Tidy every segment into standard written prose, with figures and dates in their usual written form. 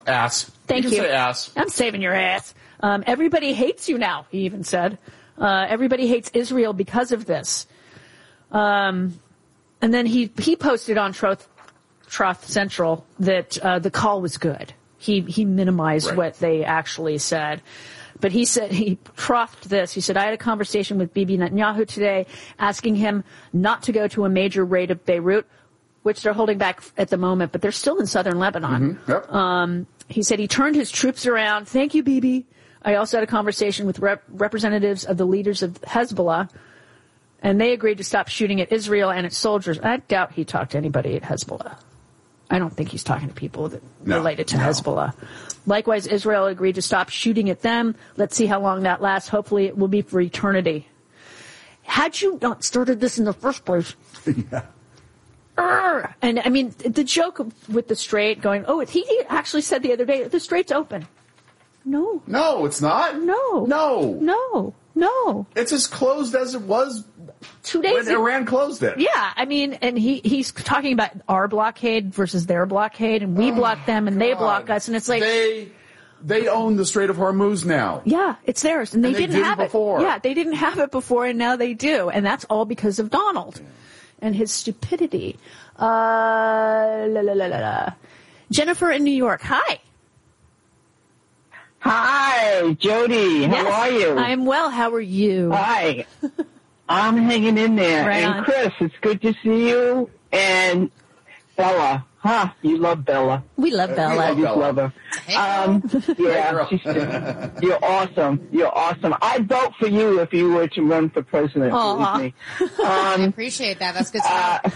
Ass. Thank you. Say ass. I'm saving your ass. Everybody hates you now, he even said. Everybody hates Israel because of this. And then he posted on Truth Central that the call was good. He minimized what they actually said. But he said, he trothed this. He said, I had a conversation with Bibi Netanyahu today asking him not to go to a major raid of Beirut, which they're holding back at the moment, but they're still in southern Lebanon. Mm-hmm. Yep. He said he turned his troops around. Thank you, Bibi. I also had a conversation with representatives of the leaders of Hezbollah, and they agreed to stop shooting at Israel and its soldiers. I doubt he talked to anybody at Hezbollah. I don't think he's talking to people that related to Hezbollah. Likewise, Israel agreed to stop shooting at them. Let's see how long that lasts. Hopefully it will be for eternity. Had you not started this in the first place... Yeah. And, I mean, the joke with the Strait going, he actually said the other day, the Strait's open. No. No, it's not. No. No. No. No. It's as closed as it was 2 days when Iran closed it. Yeah, I mean, and he's talking about our blockade versus their blockade, and we block them and they block us, and it's like... They own the Strait of Hormuz now. Yeah, it's theirs, and they didn't have it before. Yeah, they didn't have it before, and now they do, and that's all because of Donald and his stupidity. Jennifer in New York, hi. Hi, Jody. How are you? I'm well. How are you? Hi. I'm hanging in there. Right and on. Chris, it's good to see you. And Bella. You love Bella. We love Bella. I just love her. You're awesome. You're awesome. I'd vote for you if you were to run for president with me. I appreciate that. That's good to know.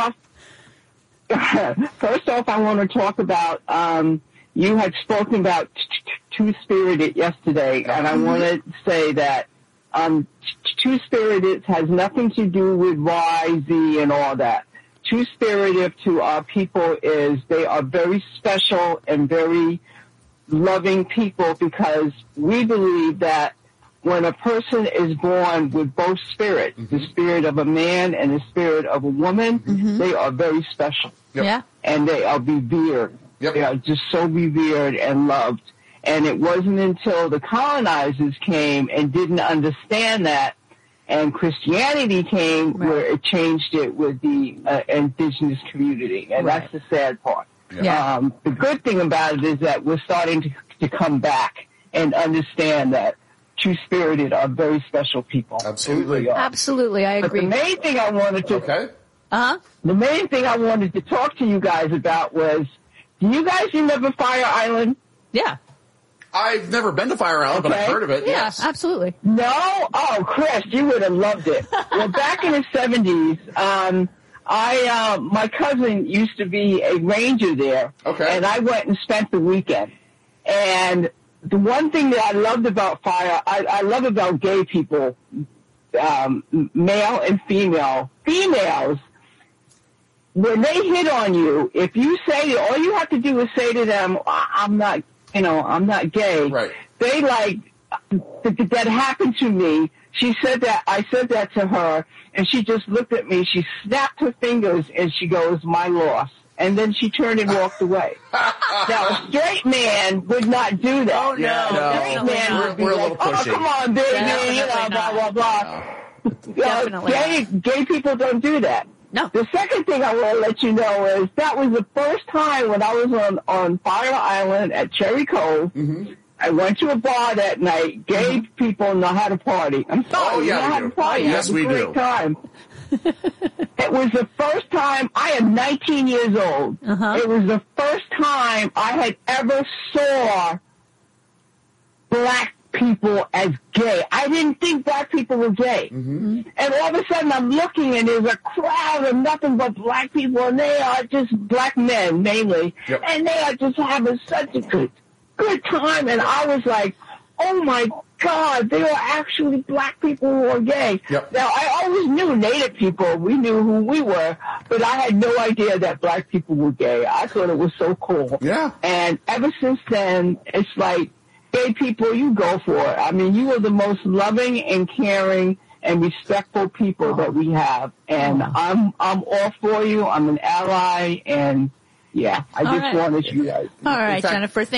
First off, I want to talk about, you had spoken about Two-Spirited yesterday, and I want to say that Two-Spirited has nothing to do with Y, Z, and all that. Two-Spirited to our people is they are very special and very loving people because we believe that when a person is born with both spirits, the spirit of a man and the spirit of a woman, they are very special. Yep. Yeah. And they are revered. Yep. They are just so revered and loved. And it wasn't until the colonizers came and didn't understand that, and Christianity came where it changed it with the indigenous community. And that's the sad part. Yeah. The good thing about it is that we're starting to come back and understand that Two-Spirited are very special people. Absolutely. Absolutely, I agree. But the main thing I wanted to... Okay. The main thing I wanted to talk to you guys about was, do you guys remember Fire Island? Yeah. I've never been to Fire Island, but I've heard of it. Yeah, Yes. absolutely. No? Oh, Chris, you would have loved it. Well, back in the 70s, my cousin used to be a ranger there. Okay. And I went and spent the weekend. And the one thing that I loved about Fire, I love about gay people, male and female. Females, when they hit on you, if you say, all you have to do is say to them, I'm not gay. Right. They that happened to me. She said that, I said that to her, and she just looked at me, she snapped her fingers, and she goes, my loss. And then she turned and walked away. Now, a straight man would not do that. Oh, no. Yeah, A straight man would be we're a like, little pushy. oh, come on, baby, Definitely blah, blah, blah. Definitely Gay people don't do that. No. The second thing I want to let you know is that was the first time when I was on Fire Island at Cherry Cove. I went to a bar that night. Gay people know how to party. I'm sorry, Oh, yeah, know we how do. to party. Yes, It was we a great do. time. It was the first time, I am 19 years old. It was the first time I had ever saw black people as gay. I didn't think black people were gay. And all of a sudden I'm looking and there's a crowd of nothing but black people, and they are just black men mainly. Yep. And they are just having such a good time. And I was like, oh my God, they are actually black people who are gay. Yep. Now, I always knew Native people. We knew who we were, but I had no idea that black people were gay. I thought it was so cool. Yeah. And ever since then, it's like, gay people, you go for it. I mean, you are the most loving and caring and respectful people that we have. And I'm all for you. I'm an ally, and Yeah, I just wanted you guys. All right, fact, Jennifer.